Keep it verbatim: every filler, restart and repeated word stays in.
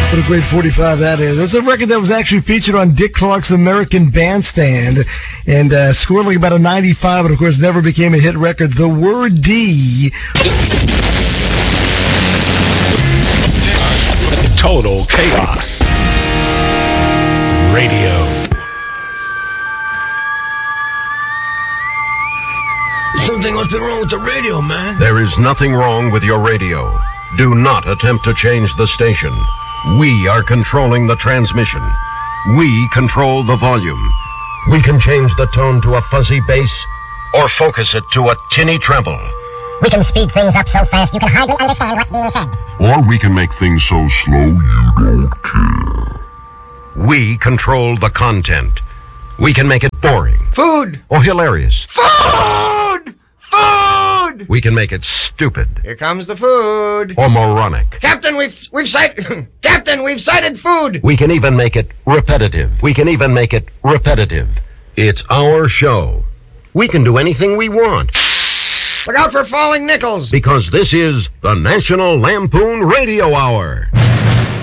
What a great forty-five that is. That's a record that was actually featured on Dick Clark's American Bandstand and uh, scored like about a ninety-five, and of course never became a hit record. The Word D. Total Chaos Radio. Something must be wrong with the radio, man. There is nothing wrong with your radio. Do not attempt to change the station. We are controlling the transmission. We control the volume. We can change the tone to a fuzzy bass or focus it to a tinny treble. We can speed things up so fast you can hardly understand what's being said. Or we can make things so slow you don't care. We control the content. We can make it boring. Food! Or hilarious. Food! Food! We can make it stupid. Here comes the food. Or moronic. Captain, we've we've sighted Captain, we've sighted food. We can even make it repetitive. We can even make it repetitive. It's our show. We can do anything we want. Look out for falling nickels. Because this is the National Lampoon Radio Hour.